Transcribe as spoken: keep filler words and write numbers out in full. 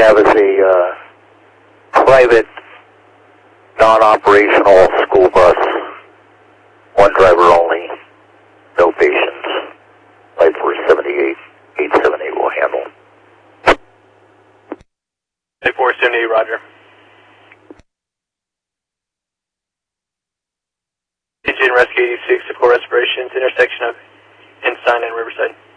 have is a uh, private, non-operational school bus, one driver only, no patients. Flight four seventy-eight, eight seventy will handle. Flight four seventy-eight, roger. Agent Rescue eighty-six to core respirations, intersection of Ensign and Riverside.